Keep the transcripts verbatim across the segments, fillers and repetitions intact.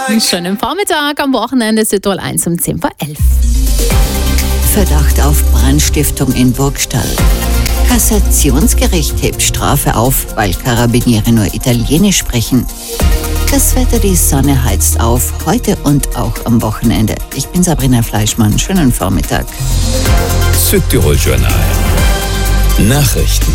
Schönen Vormittag am Wochenende, Südtirol eins um zehn vor elf. Verdacht auf Brandstiftung in Burgstall. Kassationsgericht hebt Strafe auf, weil Karabiniere nur Italienisch sprechen. Das Wetter, die Sonne heizt auf, heute und auch am Wochenende. Ich bin Sabrina Fleischmann, schönen Vormittag. Südtirol Journal. Nachrichten.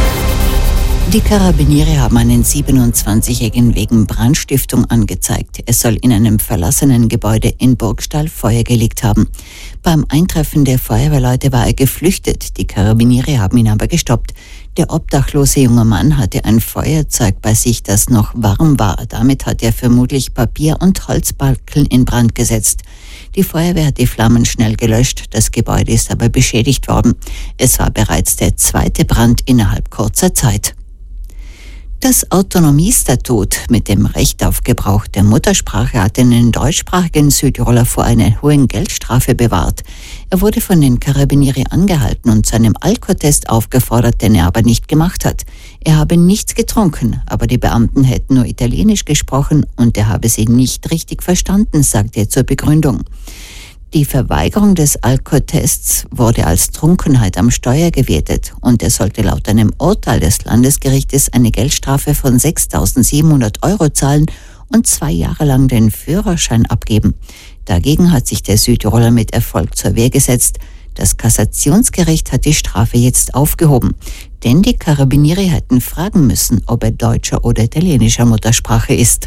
Die Karabiniere haben einen siebenundzwanzigjährigen wegen Brandstiftung angezeigt. Es soll in einem verlassenen Gebäude in Burgstall Feuer gelegt haben. Beim Eintreffen der Feuerwehrleute war er geflüchtet. Die Karabiniere haben ihn aber gestoppt. Der obdachlose junge Mann hatte ein Feuerzeug bei sich, das noch warm war. Damit hat er vermutlich Papier und Holzbalken in Brand gesetzt. Die Feuerwehr hat die Flammen schnell gelöscht. Das Gebäude ist aber beschädigt worden. Es war bereits der zweite Brand innerhalb kurzer Zeit. Das Autonomiestatut mit dem Recht auf Gebrauch der Muttersprache hat einen deutschsprachigen Südtiroler vor einer hohen Geldstrafe bewahrt. Er wurde von den Karabinieri angehalten und zu einem Alkotest aufgefordert, den er aber nicht gemacht hat. Er habe nichts getrunken, aber die Beamten hätten nur Italienisch gesprochen und er habe sie nicht richtig verstanden, sagte er zur Begründung. Die Verweigerung des Alkotests wurde als Trunkenheit am Steuer gewertet und er sollte laut einem Urteil des Landesgerichtes eine Geldstrafe von sechstausendsiebenhundert Euro zahlen und zwei Jahre lang den Führerschein abgeben. Dagegen hat sich der Südtiroler mit Erfolg zur Wehr gesetzt. Das Kassationsgericht hat die Strafe jetzt aufgehoben, denn die Karabinieri hätten fragen müssen, ob er deutscher oder italienischer Muttersprache ist.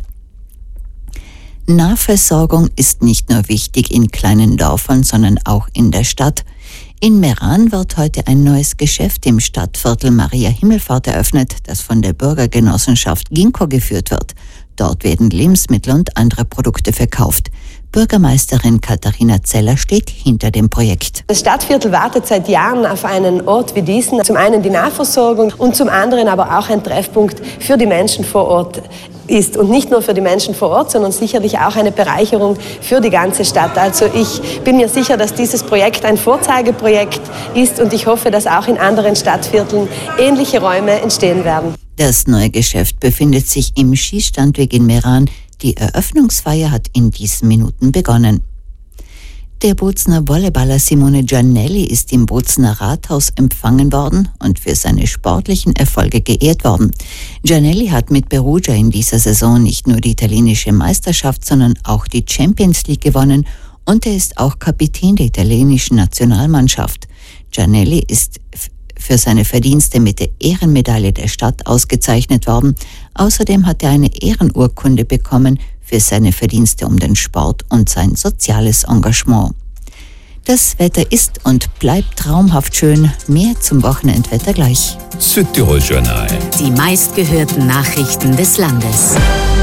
Nahversorgung ist nicht nur wichtig in kleinen Dörfern, sondern auch in der Stadt. In Meran wird heute ein neues Geschäft im Stadtviertel Maria Himmelfahrt eröffnet, das von der Bürgergenossenschaft Ginkgo geführt wird. Dort werden Lebensmittel und andere Produkte verkauft. Bürgermeisterin Katharina Zeller steht hinter dem Projekt. Das Stadtviertel wartet seit Jahren auf einen Ort wie diesen. Zum einen die Nahversorgung und zum anderen aber auch ein Treffpunkt für die Menschen vor Ort ist. Und nicht nur für die Menschen vor Ort, sondern sicherlich auch eine Bereicherung für die ganze Stadt. Also ich bin mir sicher, dass dieses Projekt ein Vorzeigeprojekt ist und ich hoffe, dass auch in anderen Stadtvierteln ähnliche Räume entstehen werden. Das neue Geschäft befindet sich im Schießstandweg in Meran. Die Eröffnungsfeier hat in diesen Minuten begonnen. Der Bozner Volleyballer Simone Giannelli ist im Bozner Rathaus empfangen worden und für seine sportlichen Erfolge geehrt worden. Giannelli hat mit Perugia in dieser Saison nicht nur die italienische Meisterschaft, sondern auch die Champions League gewonnen und er ist auch Kapitän der italienischen Nationalmannschaft. Giannelli ist für seine Verdienste mit der Ehrenmedaille der Stadt ausgezeichnet worden. Außerdem hat er eine Ehrenurkunde bekommen für seine Verdienste um den Sport und sein soziales Engagement. Das Wetter ist und bleibt traumhaft schön. Mehr zum Wochenendwetter gleich. Südtirol Journal. Die meistgehörten Nachrichten des Landes.